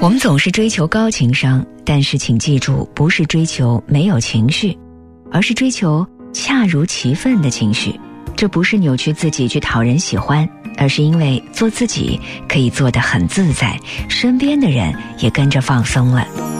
我们总是追求高情商，但是请记住，不是追求没有情绪，而是追求恰如其分的情绪。这不是扭曲自己去讨人喜欢，而是因为做自己可以做得很自在，身边的人也跟着放松了。